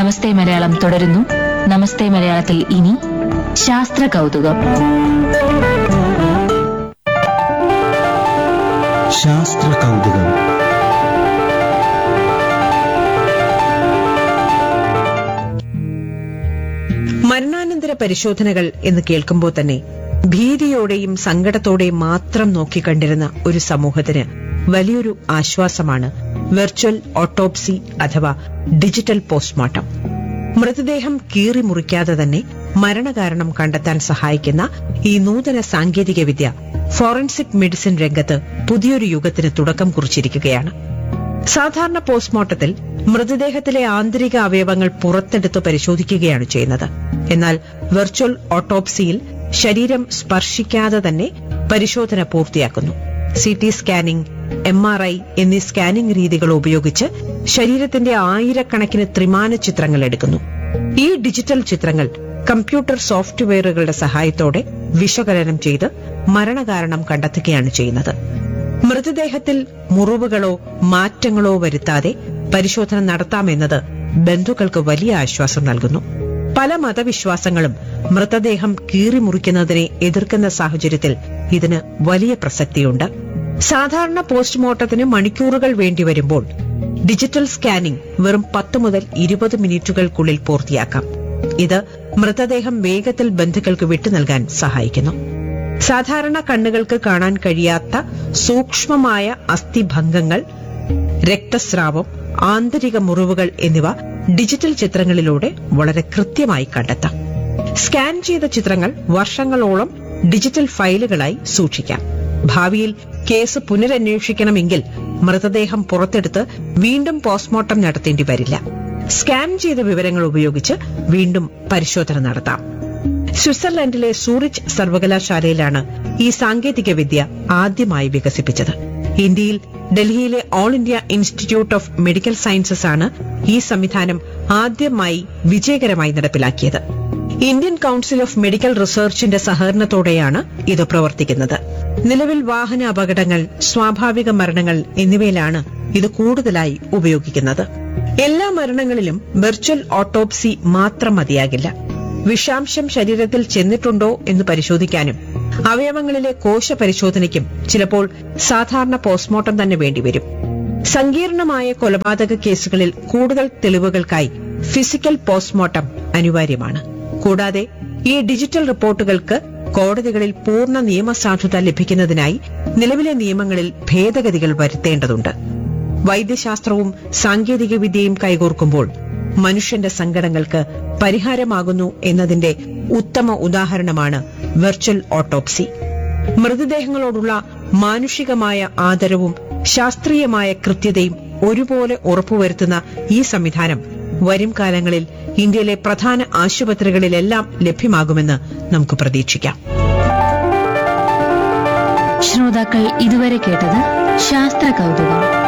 നമസ്തേ മലയാളം തുടരുന്നു. നമസ്തേ മലയാളത്തിൽ ഇനി ശാസ്ത്ര കൗതുകം. ശാസ്ത്ര കൗതുകം. മരണാനന്തര പരിശോധനകൾ എന്ന് കേൾക്കുമ്പോൾ തന്നെ ഭീതിയോടെയും സങ്കടത്തോടെയും മാത്രം നോക്കിക്കണ്ടിരുന്ന ഒരു സമൂഹത്തിന് വലിയൊരു ആശ്വാസമാണ് വെർച്വൽ ഓട്ടോപ്സി അഥവാ ഡിജിറ്റൽ പോസ്റ്റ്മോർട്ടം. മൃതദേഹം കീറി മുറിക്കാതെ തന്നെ മരണകാരണം കണ്ടെത്താൻ സഹായിക്കുന്ന ഈ നൂതന സാങ്കേതികവിദ്യ ഫോറൻസിക് മെഡിസിൻ രംഗത്ത് പുതിയൊരു യുഗത്തിന് തുടക്കം കുറിച്ചിരിക്കുകയാണ്. സാധാരണ പോസ്റ്റ്മോർട്ടത്തിൽ മൃതദേഹത്തിലെ ആന്തരിക അവയവങ്ങൾ പുറത്തെടുത്ത് പരിശോധിക്കുകയാണ് ചെയ്യുന്നത്. എന്നാൽ വെർച്വൽ ഓട്ടോപ്സിയിൽ ശരീരം സ്പർശിക്കാതെ തന്നെ പരിശോധന പൂർത്തിയാക്കുന്നു. CT സ്കാനിംഗ്, MRI എന്നീ സ്കാനിംഗ് രീതികൾ ഉപയോഗിച്ച് ശരീരത്തിന്റെ ആയിരക്കണക്കിന് ത്രിമാന ചിത്രങ്ങൾ എടുക്കുന്നു. ഈ ഡിജിറ്റൽ ചിത്രങ്ങൾ കമ്പ്യൂട്ടർ സോഫ്റ്റ്വെയറുകളുടെ സഹായത്തോടെ വിശകലനം ചെയ്ത് മരണകാരണം കണ്ടെത്തുകയാണ് ചെയ്യുന്നത്. മൃതദേഹത്തിൽ മുറിവുകളോ മാറ്റങ്ങളോ വരുത്താതെ പരിശോധന നടത്താമെന്നത് ബന്ധുക്കൾക്ക് വലിയ ആശ്വാസം നൽകുന്നു. പല മതവിശ്വാസങ്ങളും മൃതദേഹം കീറിമുറിക്കുന്നതിനെ എതിർക്കുന്ന സാഹചര്യത്തിൽ ഇതിന് വലിയ പ്രസക്തിയുണ്ട്. സാധാരണ പോസ്റ്റ്മോർട്ടത്തിന് മണിക്കൂറുകൾ വേണ്ടിവരുമ്പോൾ ഡിജിറ്റൽ സ്കാനിംഗ് വെറും 10 മുതൽ 20 മിനിറ്റുകൾക്കുള്ളിൽ പൂർത്തിയാക്കാം. ഇത് മൃതദേഹം വേഗത്തിൽ ബന്ധുക്കൾക്ക് വിട്ടു നൽകാൻ സഹായിക്കുന്നു. സാധാരണ കണ്ണുകൾക്ക് കാണാൻ കഴിയാത്ത സൂക്ഷ്മമായ അസ്ഥിഭംഗങ്ങൾ, രക്തസ്രാവം, ആന്തരിക മുറിവുകൾ എന്നിവ ഡിജിറ്റൽ ചിത്രങ്ങളിലൂടെ വളരെ കൃത്യമായി കണ്ടെത്താം. സ്കാൻ ചെയ്ത ചിത്രങ്ങൾ വർഷങ്ങളോളം ഡിജിറ്റൽ ഫയലുകളായി സൂക്ഷിക്കാം. ഭാവിയിൽ കേസ് പുനരന്വേഷിക്കണമെങ്കിൽ മൃതദേഹം പുറത്തെടുത്ത് വീണ്ടും പോസ്റ്റ്മോർട്ടം നടത്തേണ്ടി വരില്ല. സ്കാൻ ചെയ്ത വിവരങ്ങൾ ഉപയോഗിച്ച് വീണ്ടും പരിശോധന നടത്താം. സ്വിറ്റ്സർലൻഡിലെ സൂറിച്ച് സർവകലാശാലയിലാണ് ഈ സാങ്കേതികവിദ്യ ആദ്യമായി വികസിപ്പിച്ചത്. ഇന്ത്യയിൽ ഡൽഹിയിലെ all India institute of medical sciences ആണ് ഈ സംവിധാനം ആദ്യമായി വിജയകരമായി നടപ്പിലാക്കിയത്. ഇന്ത്യൻ കൌൺസിൽ ഓഫ് മെഡിക്കൽ റിസർച്ചിന്റെ സഹകരണത്തോടെയാണ് ഇത് പ്രവർത്തിക്കുന്നത്. നിലവിൽ വാഹന അപകടങ്ങൾ, സ്വാഭാവിക മരണങ്ങൾ എന്നിവയിലാണ് ഇത് കൂടുതലായി ഉപയോഗിക്കുന്നത്. എല്ലാ മരണങ്ങളിലും വെർച്വൽ ഓട്ടോപ്സി മാത്രം മതിയാകില്ല. വിഷാംശം ശരീരത്തിൽ ചെന്നിട്ടുണ്ടോ എന്ന് പരിശോധിക്കാനും അവയവങ്ങളിലെ കോശ പരിശോധനയ്ക്കും ചിലപ്പോൾ സാധാരണ പോസ്റ്റ്മോർട്ടം തന്നെ വേണ്ടിവരും. സങ്കീർണമായ കൊലപാതക കേസുകളിൽ കൂടുതൽ തെളിവുകൾക്കായി ഫിസിക്കൽ പോസ്റ്റ്മോർട്ടം അനിവാര്യമാണ്. കൂടാതെ ഈ ഡിജിറ്റൽ റിപ്പോർട്ടുകൾക്ക് കോടതികളിൽ പൂർണ്ണ നിയമസാധുത ലഭിക്കുന്നതിനായി നിലവിലെ നിയമങ്ങളിൽ ഭേദഗതികൾ വരുത്തേണ്ടതുണ്ട്. വൈദ്യശാസ്ത്രവും സാങ്കേതികവിദ്യയും കൈകോർക്കുമ്പോൾ മനുഷ്യന്റെ സങ്കടങ്ങൾക്ക് പരിഹാരമാകുന്നു എന്നതിന്റെ ഉത്തമ ഉദാഹരണമാണ് വെർച്വൽ ഓട്ടോപ്സി. മൃതദേഹങ്ങളോടുള്ള മാനുഷികമായ ആദരവും ശാസ്ത്രീയമായ കൃത്യതയും ഒരുപോലെ ഉറപ്പുവരുത്തുന്ന ഈ സംവിധാനം വരും കാലങ്ങളിൽ ഇന്ത്യയിലെ പ്രധാന ആശുപത്രികളിലെല്ലാം ലഭ്യമാകുമെന്ന് നമുക്ക് പ്രതീക്ഷിക്കാം. ശ്രോതാക്കൾ ഇതുവരെ കേട്ടത് ശാസ്ത്ര കൗതുകം.